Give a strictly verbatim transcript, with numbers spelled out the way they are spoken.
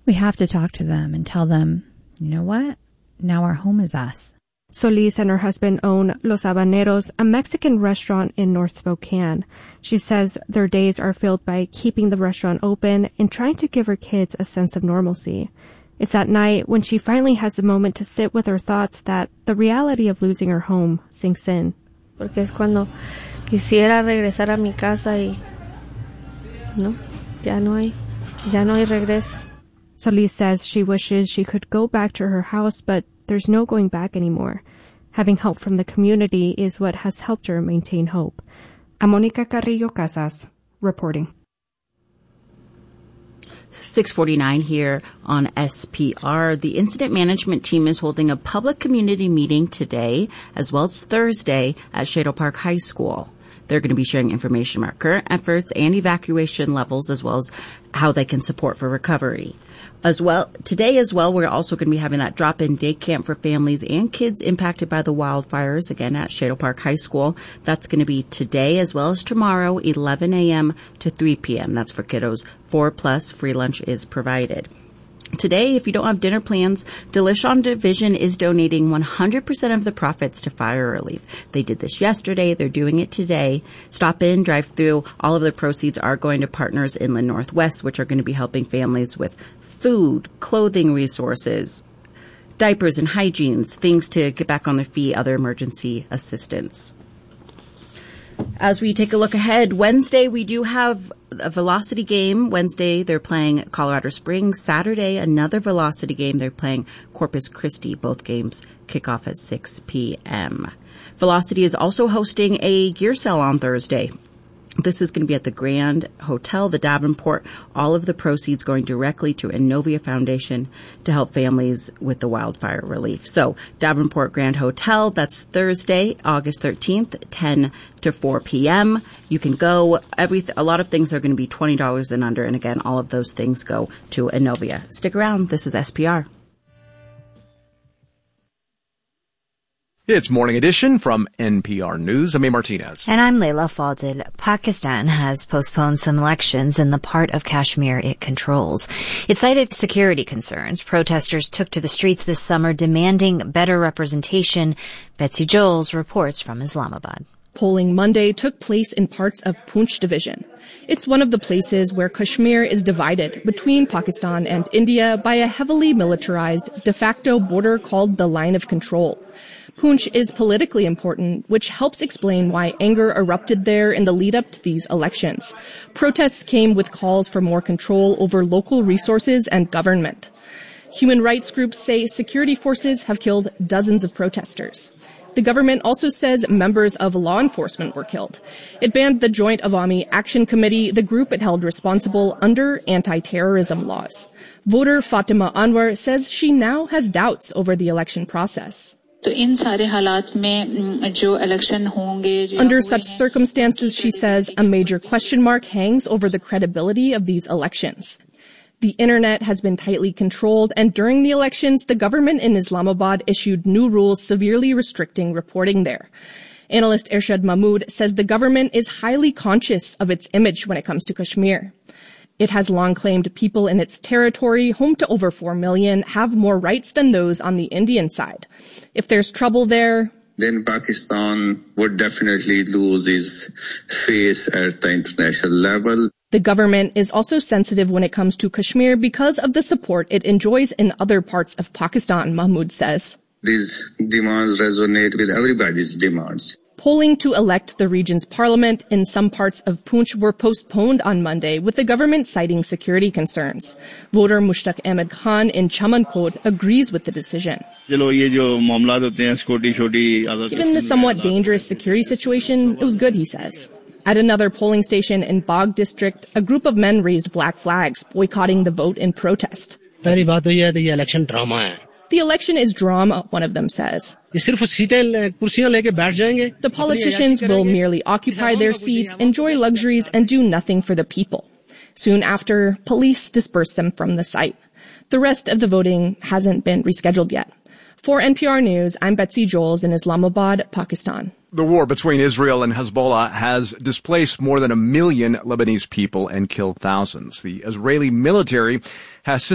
We have to talk to them and tell them, you know what? Now our home is us. Solis and her husband own Los Habaneros, a Mexican restaurant in North Spokane. She says their days are filled by keeping the restaurant open and trying to give her kids a sense of normalcy. It's at night when she finally has a moment to sit with her thoughts that the reality of losing her home sinks in. Porque es cuando quisiera regresar a mi casa y no, ya no hay, ya no hay regreso. Solis says she wishes she could go back to her house, but there's no going back anymore. Having help from the community is what has helped her maintain hope. I'm Monica Carrillo Casas, reporting. six forty-nine here on S P R. The incident management team is holding a public community meeting today as well as Thursday at Shadle Park High School. They're going to be sharing information about current efforts and evacuation levels as well as how they can support for recovery. As well, today as well, we're also going to be having that drop-in day camp for families and kids impacted by the wildfires, again at Shadle Park High School. That's going to be today as well as tomorrow, eleven a.m. to three p.m. That's for kiddos. Four plus free lunch is provided. Today, if you don't have dinner plans, Delishon Division is donating one hundred percent of the profits to fire relief. They did this yesterday. They're doing it today. Stop in, drive through. All of the proceeds are going to Partners Inland Northwest, which are going to be helping families with food, clothing resources, diapers and hygienes, things to get back on their feet, other emergency assistance. As we take a look ahead, Wednesday we do have a Velocity game. Wednesday they're playing Colorado Springs. Saturday another Velocity game. They're playing Corpus Christi. Both games kick off at six p.m. Velocity is also hosting a gear sale on Thursday. This is going to be at the Grand Hotel, the Davenport. All of the proceeds going directly to Innovia Foundation to help families with the wildfire relief. So Davenport Grand Hotel, that's Thursday, August thirteenth, ten to four p.m. You can go. Every a lot of things are going to be twenty dollars and under. And again, all of those things go to Innovia. Stick around. This is S P R. It's Morning Edition from N P R News. I'm A. Martinez. And I'm Leila Fadil. Pakistan has postponed some elections in the part of Kashmir it controls. It cited security concerns. Protesters took to the streets this summer demanding better representation. Betsy Joels reports from Islamabad. Polling Monday took place in parts of Poonch division. It's one of the places where Kashmir is divided between Pakistan and India by a heavily militarized de facto border called the Line of Control. Poonch is politically important, which helps explain why anger erupted there in the lead-up to these elections. Protests came with calls for more control over local resources and government. Human rights groups say security forces have killed dozens of protesters. The government also says members of law enforcement were killed. It banned the Joint Awami Action Committee, the group it held responsible under anti-terrorism laws. Voter Fatima Anwar says she now has doubts over the election process. Under such circumstances, she says, a major question mark hangs over the credibility of these elections. The internet has been tightly controlled, and during the elections, the government in Islamabad issued new rules severely restricting reporting there. Analyst Irshad Mahmood says the government is highly conscious of its image when it comes to Kashmir. It has long claimed people in its territory, home to over four million, have more rights than those on the Indian side. If there's trouble there, then Pakistan would definitely lose its face at the international level. The government is also sensitive when it comes to Kashmir because of the support it enjoys in other parts of Pakistan, Mahmood says. These demands resonate with everybody's demands. Polling to elect the region's parliament in some parts of Poonch were postponed on Monday, with the government citing security concerns. Voter Mushtaq Ahmed Khan in Chamankot agrees with the decision. Given the somewhat dangerous security situation, it was good, he says. At another polling station in Bagh district, a group of men raised black flags, boycotting the vote in protest. The election is drama, one of them says. The politicians will merely occupy their seats, enjoy luxuries, and do nothing for the people. Soon after, police dispersed them from the site. The rest of the voting hasn't been rescheduled yet. For N P R News, I'm Betsy Joels in Islamabad, Pakistan. The war between Israel and Hezbollah has displaced more than a million Lebanese people and killed thousands. The Israeli military has